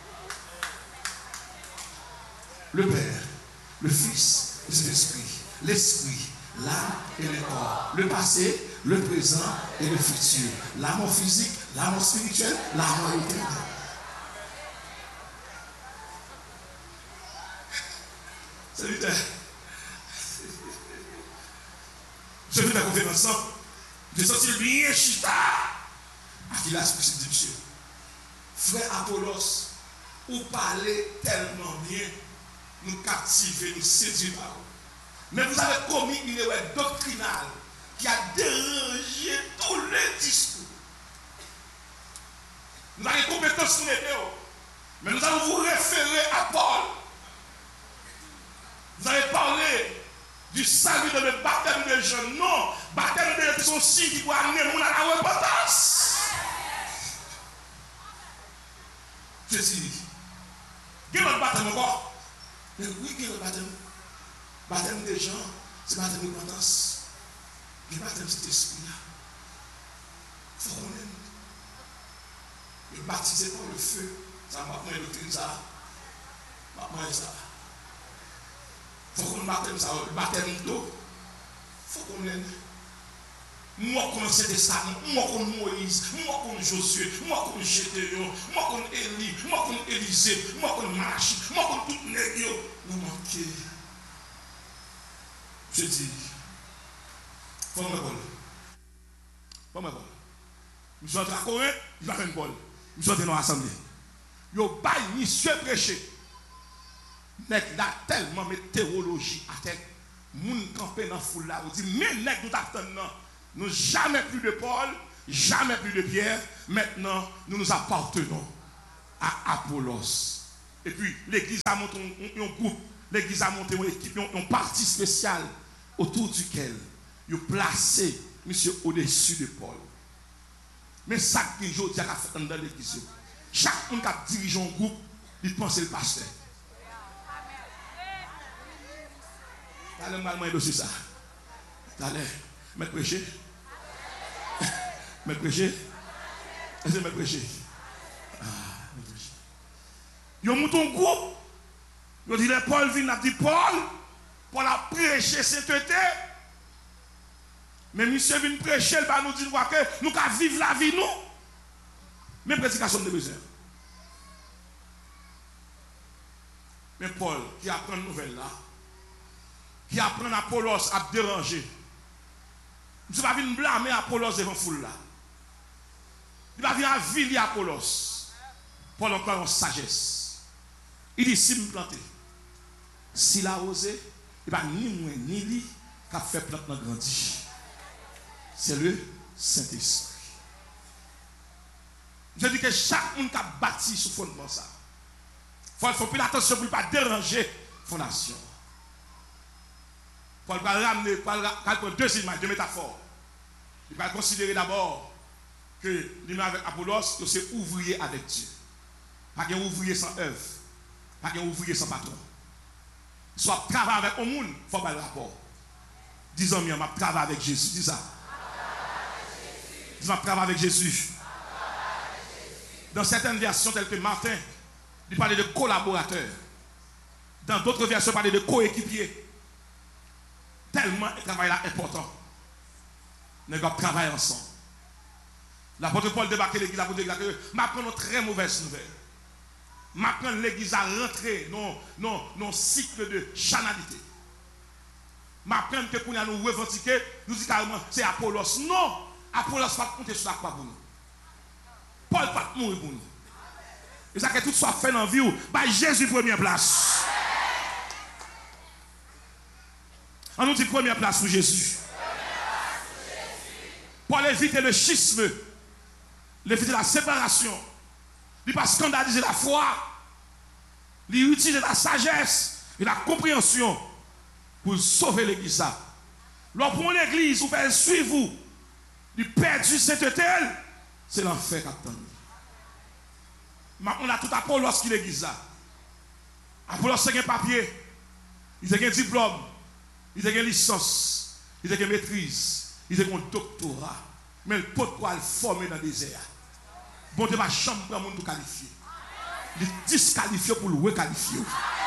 Le Père, le Fils et l'Esprit. L'Esprit, l'âme et le corps. Le passé, le présent et le futur. La mort physique, la mort spirituelle, la mort éternelle. Salutaire. Je fais la conférence. J'ai senti bien chita. Aquilas dit monsieur. Frère Apollos, vous parlez tellement bien, nous captiver, nous séduire par vous. Mais vous avez commis une erreur doctrinale qui a dérangé tous les discours. Nous avons des compétences sur les deux, mais nous allons vous référer à Paul. Vous avez parlé du salut de le baptême de jeunes. Non, baptême de son signe qui doit amener mon à la repentance. Je dis, il y a notre baptême encore. Mais oui, il y a notre baptême. Baptême des gens, c'est baptême de repentance. Le baptême de cet esprit-là. Il faut qu'on aime. Le baptiser par le feu, ça va pas le ça. Va pas ça. Il faut qu'on baptême ça. Le baptême d'eau, il faut qu'on aime. Moi, comme l'Ancien Testament, moi, comme Moïse, moi, comme Josué, moi, comme Gédéon, moi, comme Élie, moi, comme Élisée, moi, comme Malachie, moi, comme tout le monde, nous manquons. Je dis, faut me Paul. Faut me Paul. Je suis entré à Corée, je vais faire une Paul. Je suis entré dans l'assemblée. yo bay monsieur prêcher. Nèg là tellement met théologie à tête. Moun campé dans foule là, on dit mais nèg nous t'attendons. Nous jamais plus de Paul, jamais plus de Pierre. Maintenant, nous nous appartenons à Apollos. Et puis l'église a monté un, un groupe, l'église a monté une équipe, un, un parti spécial autour duquel il a placé monsieur au-dessus de Paul. Mais ça qui est aujourd'hui à fait dans l'église. Chaque monde qui dirige un groupe, il pense le pasteur. Allez, mal moi aussi ça. Allez, me prêcher. Me prêcher. Est-ce que me prêcher? Ah, me prêcher. Ils ont monté un groupe. Ils ont dit, Paul vient, a dit, Paul, Paul a prêché sainteté. Mais monsieur vient prêcher, il va nous dire que nous allons vivre la vie, nous. Mais prédication de besoin. Mais Paul, qui apprend une nouvelle là, qui apprend Apollos à déranger. Je ne vais pas venir blâmer Apollos devant la foule là. Il va venir à vilier Apollos. Paul encore en sagesse. Il dit si me planter, s'il a osé, il va ni moi ni lui qui a fait plante dans grandi. C'est le Saint-Esprit. Je dis que chaque monde qui a bâti sur fondement ça. Il faut faire attention pour ne pas déranger la fondation. Paul va ramener, Paul va prendre deux images, deux métaphores. Il va considérer d'abord que l'humain avec Apollos, c'est ouvrier avec Dieu. Pas qu'un ouvrier sans œuvre. Pas qu'un ouvrier sans patron. Soit travailler avec un monde, il faut pas le rapport. Disons bien, je travaille avec Jésus. Dis ça. Je travaille avec Jésus. Dans certaines versions telles que Martin, il parlait de collaborateurs. Dans d'autres versions, il parlait de coéquipiers. Tellement le travail là important. Nous devons travailler ensemble. L'apôtre Paul débarque l'église, l'apôtre dit que m'apprend une très mauvaise nouvelle. M'apprend l'église à rentrer dans non non cycle de chanalité. M'apprend que pour nous revendiquer, nous dit carrément c'est Apollos. Non, Apollos pas compter sur la croix pour nous. Paul pas mourir pour nous. Et ça que tout soit fait dans la vie, bah Jésus première place. On nous dit première place pour Jésus. Pour éviter le schisme, éviter la séparation, il ne pas scandaliser la foi, il utiliser la sagesse et la compréhension pour sauver l'église. Lorsque pour l'église, vous faites suivre vous, il perdu cette telle, c'est l'enfer qui attend. On a tout Apollos qui l'église. Apollos c'est un papier, il a un diplôme. Il a une licence, il a une maîtrise, il a un doctorat. Mais le pot quoi le former dans le désert. Bon Dieu va chambre pour monde qualifié. Il est disqualifié pour le requalifier.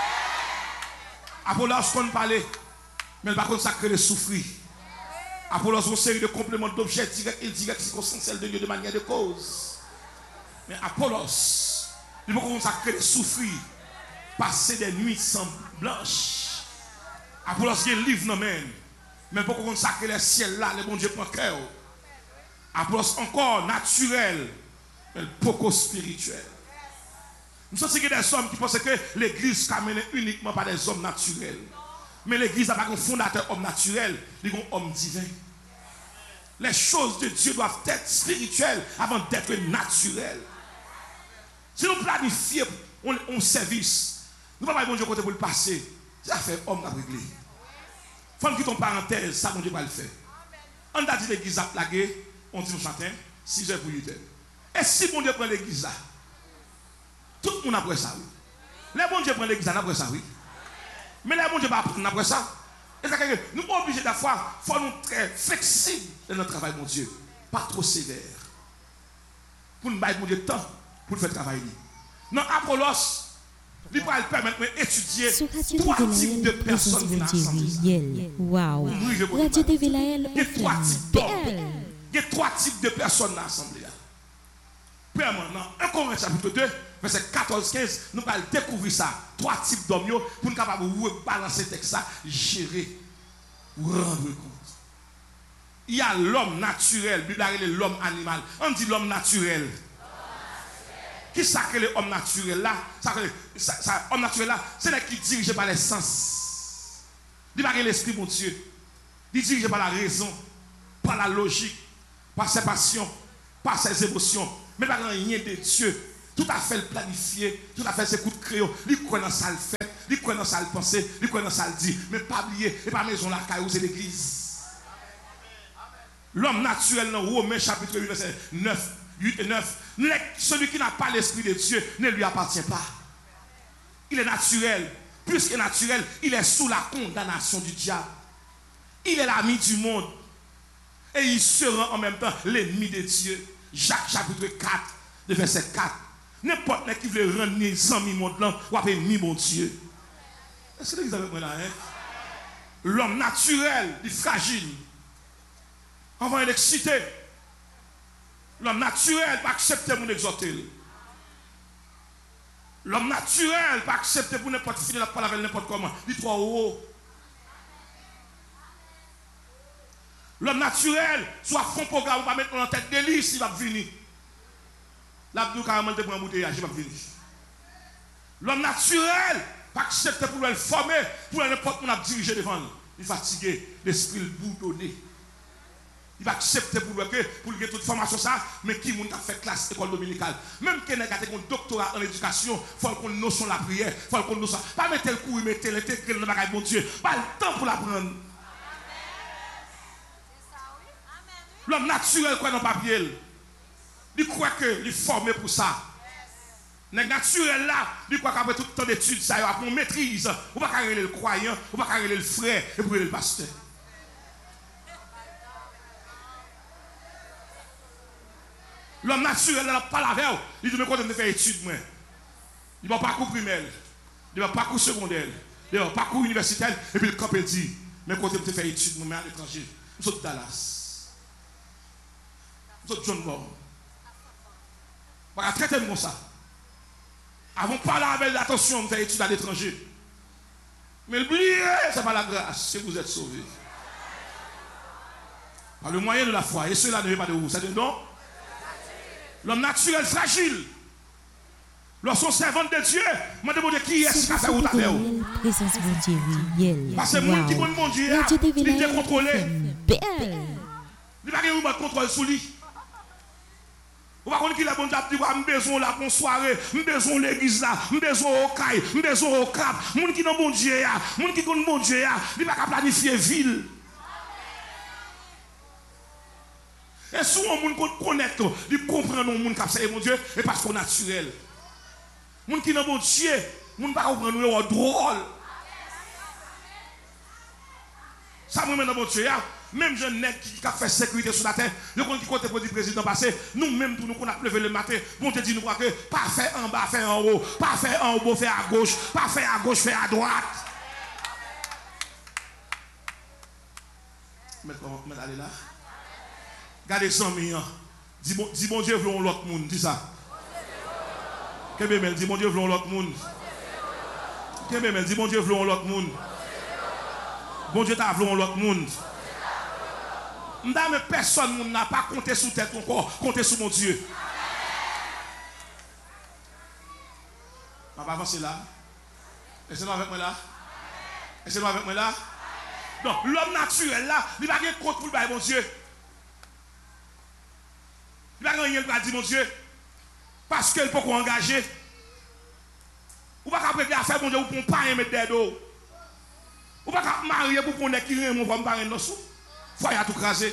Apollos qu'on parler, mais par contre ça crée le souffrir. Apollos une série de compléments d'objets directs et indirects circonstanciels de Dieu de manière de cause. Mais Apollos, il faut qu'on ça crée le souffrir. Passer des nuits sans blanches. Apollos qui est un livre non même. Mais pour qu'on sacre les ciels là, le bon Dieu prend cœur. Apollos encore naturel, mais beaucoup spirituel. Nous sommes des hommes qui pensent que l'église est menée uniquement par des hommes naturels. Mais l'église n'a pas un fondateur homme naturel, il y a un homme divin. Les choses de Dieu doivent être spirituelles avant d'être naturelles. Si nous planifions un service, nous ne pouvons pas bon Dieu côté pour le passer. Ça fait homme à régler. Il faut que ton parenthèse, ça mon Dieu va le faire. On a dit l'église a plagué, on dit nous chantons, six heures pour huit heures. Et si mon Dieu prend l'église là, tout le monde après ça, oui. Les bon Dieu prend l'église là, après ça, oui. Mais les bon Dieu va prendre après ça. Et ça que nous sommes obligés d'avoir, il faut nous être très flexibles dans notre travail, mon Dieu. Pas trop sévère. Pour nous bailler mon Dieu temps pour faire travailler. Non, Apollos, il va permettre d'étudier trois types de personnes qui sont ensemble. Wow. Radio T V Laël. Il y a trois types d'hommes. Il y a trois types de personnes dans l'assemblée. Premièrement, dans un Corinthiens chapitre deux, verset quatorze quinze, nous allons découvrir ça. Trois types d'hommes pour nous capables de balancer le texte, gérer, rendre compte. Il y a l'homme naturel, la Bible a l'homme animal. On dit l'homme naturel. qui ça que l'homme naturel là, ça que ça, ça homme naturel là, c'est là qui est dirigé par les sens. Il pas l'esprit mon Dieu. Il est dirigé par la raison, par la logique, par ses passions, par ses émotions, mais par rien de Dieu. Tout à fait le planifié, tout à fait ses coups de crayon, il connaît ça le fait, il connaît ça le penser, il connaît ça le dit, mais pas oublier, et pas maison la caillou, c'est l'église. L'homme naturel dans Romains chapitre huit, verset neuf, huit et neuf, celui qui n'a pas l'esprit de Dieu ne lui appartient pas. Il est naturel. Plus que naturel, il est sous la condamnation du diable. Il est l'ami du monde. Et il sera en même temps l'ennemi de Dieu. Jacques chapitre quatre, verset quatre. N'importe qui veut rendre les amis monde là, ou appeler ennemi mon Dieu. Est-ce que vous avez compris là? Hein? L'homme naturel, il est fragile. Avant il est excité. L'homme naturel va accepter mon exhorter. L'homme naturel va accepter pour n'importe qui, pas avec n'importe comment. Il est trop haut. L'homme naturel, soit fond programme, va mettre en tête délice, il va venir. L'abdou carrément te prend un bouteillage, il va venir. L'homme naturel va accepter pour le former, pour n'importe qui diriger devant lui. Il est fatigué, l'esprit le boudonné. Il va accepter pour lui, pour lui toute formation ça, mais qui a fait classe école dominicale. Même qui a un doctorat en éducation, il faut qu'on notion la prière, il faut qu'on notion. Pas mettre le coup, mettre le tête, le bagage, mon Dieu. Pas le temps pour l'apprendre. L'homme naturel, quoi, dans le papier, il croit qu'il est formé pour ça. Le naturel là, il croit qu'après tout le temps d'études, ça va pour maîtrise. On va pas carrer le croyant, on va carrer le frère et pour le pasteur. L'homme naturel, il n'a pas la veille. Il dit, mais quand on fait études, moi, il va pas parcours primaire, il va pas parcours secondaire, il va pas parcours universitaire, et puis le camp dit, mais quand on fait études, moi, à l'étranger, nous sommes Dallas, nous sommes John Moore. On va traiter comme ça. Avant de parler avec l'attention, on fait études à l'étranger. Mais oubliez, ce n'est pas la grâce, si vous êtes sauvés. Par le moyen de la foi, et cela ne vient pas de vous, c'est de non. L'homme naturel fragile. Lorsqu'on servant de Dieu, je me demande qui est-ce qui a fait ou ta fait. Présence de Dieu, oui. Parce que le monde qui connaît mon Dieu, il est contrôlé. Belle. Il n'y a pas de contrôle sur lui. On va connaître qui est bon Dieu, il a besoin de la soirée, il a besoin de l'église là, il a besoin au caille, il a besoin au cap. Les gens qui ont bon Dieu, les gens qui connaissent bon Dieu, il n'y a pas de planifier ville. Et souvent, les gens qui connaissent, ils comprennent les gens qui ont mon Dieu, et parce qu'on est naturel. Les gens qui ont bon Dieu, les gens qui comprennent nous drôle. Ça me met dans mon Dieu. Même jeune nègre qui a fait sécurité sur la terre, le monde qui compte pour le président passé, nous-mêmes, nous, nous, on a levé le matin, bon Dieu dit nous que pas faire en bas, faire en haut, pas faire en haut, faire à gauche, pas faire à gauche, faire à droite. Mais comment, mais allez là. Gardez cent millions. Dis bon, dis bon Dieu, voulons l'autre monde. Dis ça. Qu'est-ce dis bon Dieu, voulons l'autre monde. Qu'est-ce dis bon Dieu, voulons l'autre monde. Bon Dieu, t'as voulu l'autre monde. Mais personne n'a pas compté sur tête encore, compté sur mon Dieu. On va avancer là. Est-ce avec moi là? Est-ce avec moi là? Donc, l'homme naturel là, il va rien contre pour le mon Dieu. Il va rien pour dire mon Dieu. Parce qu'il peut engager. Ou pas qu'après faire mon Dieu pour ne pas mettre des dos. Ou pas qu'à marier pour qu'on ait qui rien, mon va me parler de nos sous. Faut y a tout craser.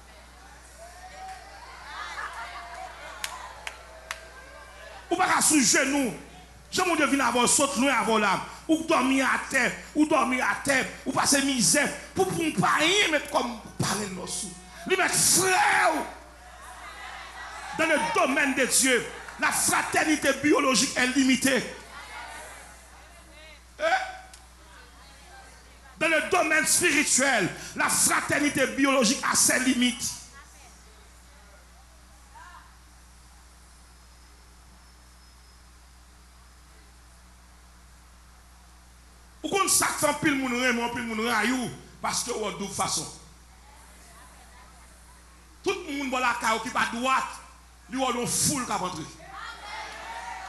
Ou pas qu'à sous genou. Je mon Dieu vient avoir saute loin avant l'âme. Ou dormir à terre, ou dormir à terre, ou passer misère. Pour ne pas rien mettre comme parler de nos sous. Lui mettre frère. Dans le domaine de Dieu, la fraternité biologique est limitée. Eh? Dans le domaine spirituel, la fraternité biologique a ses limites. Ou qu'on s'attend pile moun remon, pile moun rayou, parce que ou de toute façon. Tout le monde va la caille qui va droite, lui on foule qui va rentrer.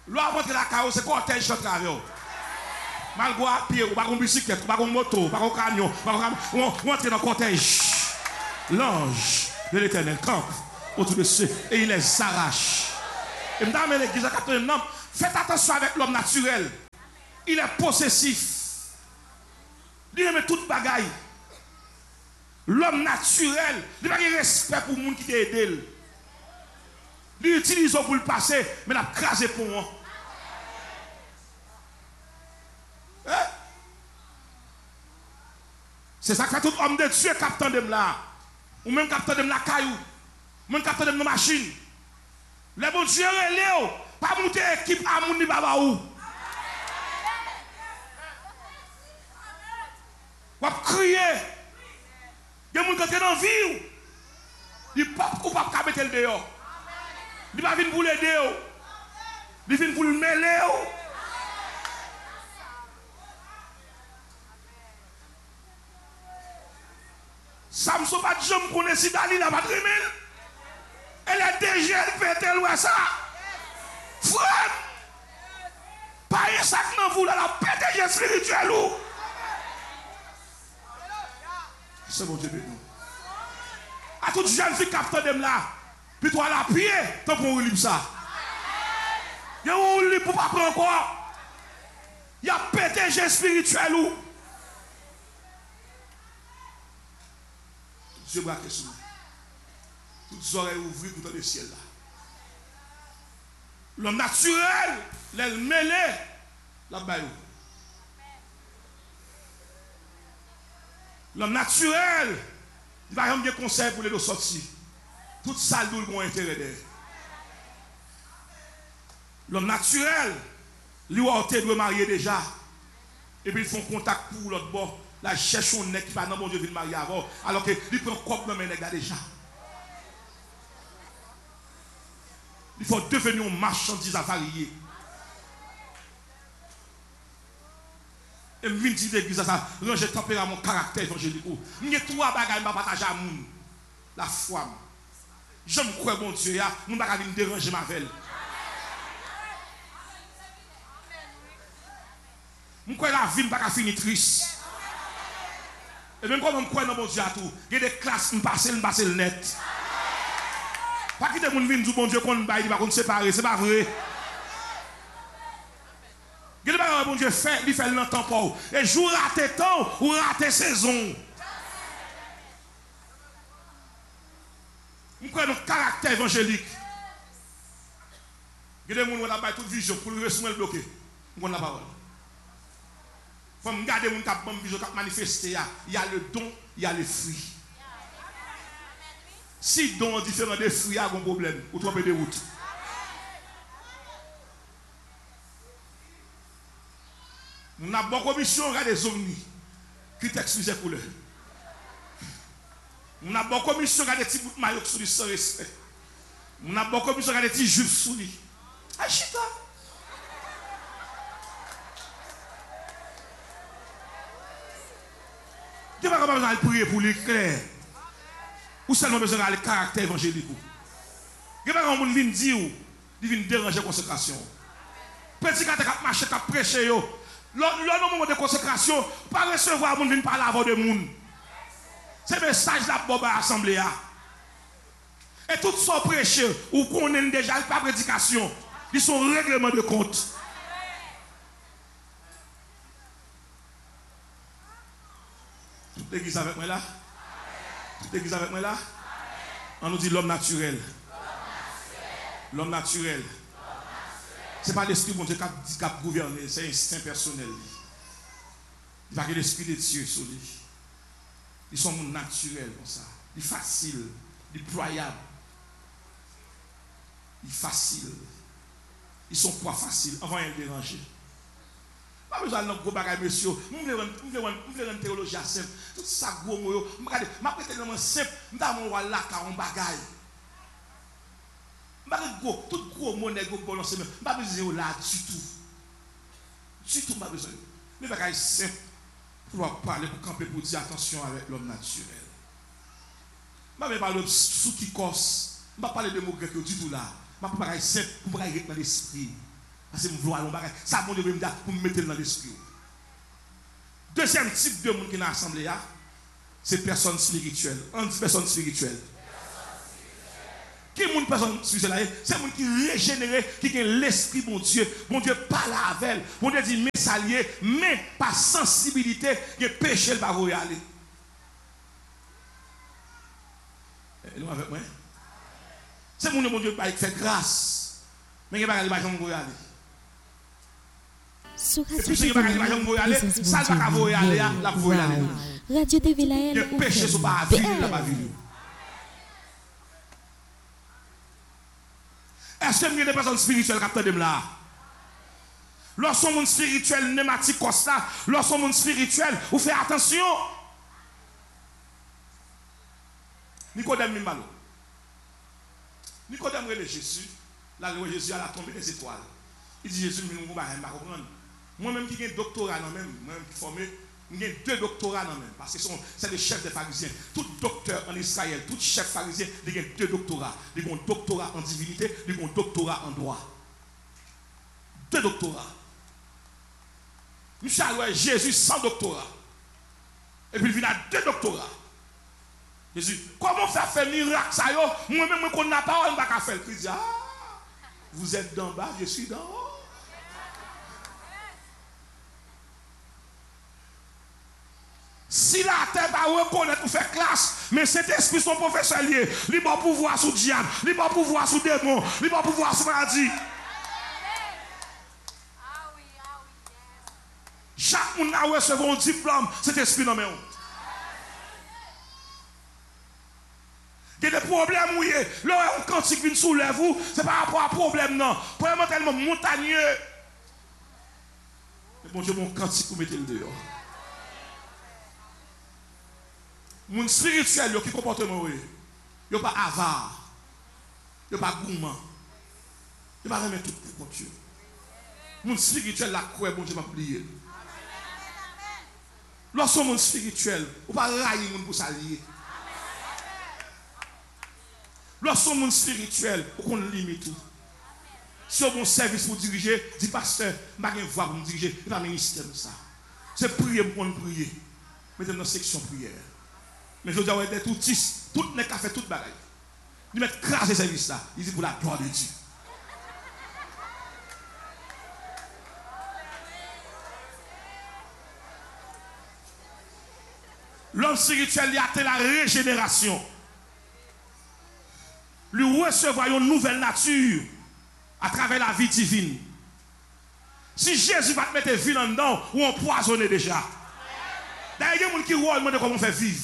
L'homme rentre la carrière, c'est cortège de travail. Malgré à pied, ou pas une bicyclette, ou pas une moto, ou pas un camion, on rentre dans le cortège. L'ange de l'Éternel campe autour de ceux et il les arrache. Et mesdames et l'église à quatrième nom, faites attention avec l'homme naturel. Il est possessif. Il aime toute bagaille. L'homme naturel, il n'a pas de respect pour le monde qui t'a aidé. Il utilise pour le passer, mais il a crasé pour moi. Hein? C'est ça que fait tout homme de Dieu captant de là. Ou même captant de la caillou. Ou même captant de la machine. Les bons Dieu, Léo, pas monter équipe à mon baba ou. Ou à crier. Il y a des gens qui sont dans la vie. Ils ne peuvent pas mettre le dehors. Ils ne peuvent pas pour l'aider. Ils viennent pour le mêler. Samson pas de jambe connaît si Dali n'a pas de remède. Elle est déjà pété loin ça. Frère, pas un sac dans vous là, la pété spirituel ou. C'est bon Dieu nous. À toute jeune fille capteur de là, puis toi la pied, tant pour on livre ça. Il y a un livre pour pas prendre encore. Il y a pété spirituel ou. Dieu braque sur nous. Toutes les oreilles ouvertes pour le ciel là. L'homme naturel, les mêlé, la baille. L'homme naturel, il va avoir des conseils pour les sortir. Toute salle d'où ils ont intérêt d'air. L'homme naturel, lui a été de marier déjà. Et puis ils font contact pour l'autre bord. Là, ils cherchent un nez qui va dans mon Dieu de marier avant. Alors qu'ils prennent quoi dans mes nègres déjà. Il faut devenir un marchandise avarié. Et je viens dire l'église ça, ranger tempérament, caractère évangélique. Il y a trois bagages que je partage à moun. La foi. Je me crois, mon Dieu, je ne vais pas me déranger ma velle. Je crois que la vie ne va pas finir triste. Et même quand je crois dans mon Dieu à tout, il y a des classes qui passent, qui passent le net. Pas quitter mon vie du bon Dieu qu'on ne va pas séparer, c'est pas vrai. Il y a des choses que bon Dieu fait, il fait le temps pour. Et jour raté temps ou raté saison. Je crois dans le caractère évangélique. Il y a des gens qui ont toute vision pour le recevoir le bloquer. Je connais la parole. Il faut me garder mon cap, mon vision cap manifester. Il y a le don, il y a le fruit. Si don est différent des fruits, il y a un problème. Ou tromper de route. Nous avons beaucoup de commission à des omnis qui t'excusent pour eux. Nous avons beaucoup de commission à des petits bouts de maillot sous lui sans respect. Nous avons beaucoup de commission à des petits juifs sous lui. Achita. Tu n'as pas besoin de prier pour lui clair. Ou seulement besoin de caractère évangélique. Tu n'as pas besoin de dire il vient déranger la consécration. Petit gars qui a marché, qui a prêché, le moment de consécration, pas recevoir les gens qui parler avant de monde. C'est le message de la assemblée. Et tout ça prêché, ou connaissent déjà pas prédication, ils sont règlement de compte. Toute l'église avec moi là? Toute l'église avec moi là? On nous dit l'homme naturel. L'homme naturel. Ce n'est pas l'esprit bon Dieu qui a gouverné, c'est un instinct personnel. Il va y avoir l'esprit de Dieu sur lui. Ils sont naturels comme ça. Il est facile, il est ployable. Il est facile. Ils sont pas faciles avant de déranger. Pas besoin de gros bagages, monsieur. Je veux une théologie simple. Tout ça, gros mot. Regardez, je vais tellement simple. Je vais avoir là, un bagage. Je vais gros, tout gros mot, je vais bon ensemble. Je vais besoin là du tout. Du tout, je vais besoin. Les bagages simples pour parler, pour camper, pour dire attention avec l'homme naturel. Je vais parler de sous qui corse. Je vais parler de mots grecs du tout là. Je vais parler simple pour parler dans l'esprit. Parce que je vois un bagage. Ça, mon Dieu, me dit pour me mettre dans l'esprit. Deuxième type de monde qui est dans l'assemblée, c'est personnes spirituelles. On dit personnes spirituelles. Qui est une personne spirituelle? C'est un monde qui est régénéré, qui a l'esprit, mon Dieu. Mon Dieu parle avec elle. Mon Dieu dit, mais s'allier, mais par sensibilité, il y a péché, le barreau y aller. Et nous avec moi? C'est mon Dieu qui fait grâce. Mais il n'y a pas de bagage qui va aller. Sur Radio T V Radio T V Lael ou péché sur pas vivre là vivre. Est-ce que il y a des personnes spirituelles qui attendent là? Lorsqu'on monde spirituel nématique constat, lorsqu'on monde spirituel, vous faites attention. Nicodème Mimbalo. Nicodème relève Jésus, là le Jésus à la tombée des étoiles. Il dit Jésus, nous ne pas comprendre. Moi-même qui ai un doctorat dans même, moi-même qui formé, j'ai deux doctorats dans même, parce que c'est le chef des pharisiens. Tout docteur en Israël, tout chef pharisien, il a deux doctorats. Il a un doctorat en divinité, il a un doctorat en droit. Deux doctorats. Nous allons Jésus sans doctorat. Et puis il vient à deux doctorats. Jésus, comment faire faire miracle ça yo? Moi-même, qu'on n'a pas, on ne va pas faire. Il dit, ah, vous êtes d'en bas, je suis d'en haut. Si la terre va reconnaître pour faire classe, mais cet esprit, son professeur lié, il va pouvoir sous diable, il va pouvoir sous démon, il va pouvoir sous maladie. Chaque monde a reçu un diplôme, cet esprit dans mes honte. Il y a des problèmes où il y a un cantique qui soulève vous, c'est par rapport à problème non. Problème tellement montagneux. Mais bon Dieu, mon cantique, vous mettez le dehors. Mon spirituel, qui comportement, il n'y a pas avare, il n'y a pas gourmand, il n'y a pas remettre tout pour Dieu. Mon spirituel, la croix, bon Dieu m'a oublié. Lorsqu'on mon spirituel, on ne va pas railler pour s'allier. Lorsqu'on mon spirituel, on ne limite tout. Si on a un service pour diriger, dit pasteur, je n'ai pas de voix pour me diriger, il n'y a pas de ministère de ça. C'est prier pour nous prier. Mettez dans la section prière. Mais je dis, ouais, des tout tout les cafés, tout bagaille. Ils mettent craser ce service là. Ils disent pour la gloire de Dieu. L'homme spirituel, il a atteint la régénération. Lui recevoir une nouvelle nature à travers la vie divine. Si Jésus va te mettre vie en dedans, ou empoisonner déjà. D'ailleurs, il y a des gens qui demandent comment faire vivre.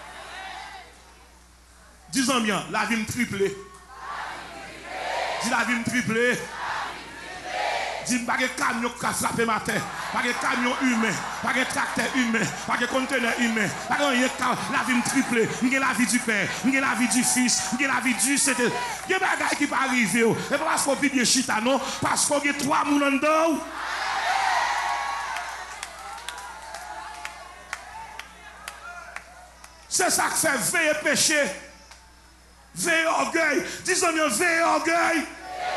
Disons bien, la vie me triplée. Dis la vie me triplée. Dis pas de camion qui a frappé ma tête, pas de camion humain, pas de tracteur humain, pas de conteneur humain, pas de rien. La vie me triplée. J'ai la vie du Père, j'ai la vie du Fils, j'ai la vie du Saint-Esprit. Il y a des bagages qui peuvent arriver. Et pas parce qu'on vit bien chita, non, parce qu'on a trois moules dedans. C'est ça qui fait veiller péché. Veille orgueil. Disons bien, veille orgueil.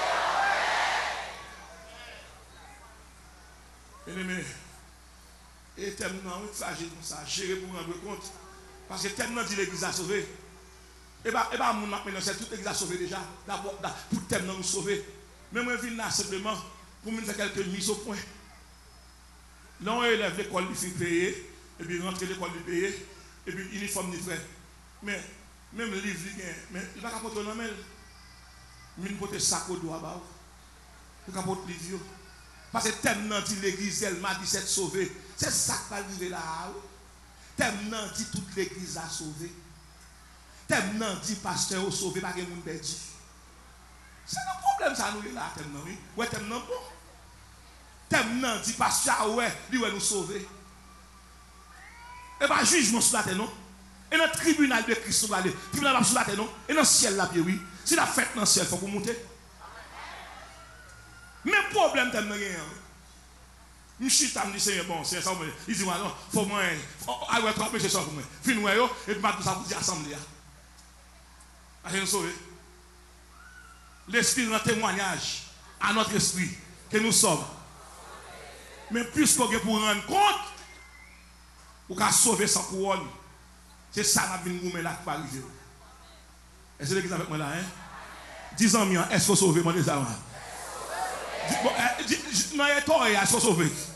Bien-aimé, et tellement, il faut agir comme ça, gérer pour rendre compte. Parce que tellement dit l'église a sauvé. Et bien, mon maintenant, c'est toute l'église a sauvé déjà. D'abord, pour tellement nous sauver. Mais moi, je viens là simplement pour me faire quelques mises au point. Là, on élève l'école, il fait payer, et puis rentrer l'école, il payer, et puis uniforme, il fait. Mais, même le livre, mais il va pas porter un mail. Il va porter sac au doigt, il va porter le livre. Parce que tellement dit l'église, elle m'a dit c'est sauvé. C'est ça qui va arriver là. Tellement dit toute l'église a sauvé. Tellement dit pasteur a sauvé, pas que monde perdu. C'est un problème ça nous là, tellement oui. Ouais, tellement bon. Tellement dit pasteur ouais, lui ouais nous sauver. Et pas jugement sur la terre non. Et dans le tribunal de Christ sur la terre, tribunal sur la terre non. Et dans le ciel là bien oui. Si la fête dans le ciel, il faut qu'on monte. Mais problème tellement rien. Je suis tam dit c'est bon, c'est ça il dit moi non, faut moi ah ouais trois péchés ça pour moi. Fin moi yo et puis tout ça pour dire assemblée. Parce que nous sauver. L'esprit rend témoignage à notre esprit que nous sommes. Mais plus qu'on est pour rendre compte, ou qu'à sauver sans couronne. C'est ça la vie nous met là qui va arriver. Est-ce que l'église avec moi là, hein? Dix ans, est-ce qu'il faut sauver mon désarroi? Non, il est est-ce qu'il faut sauver?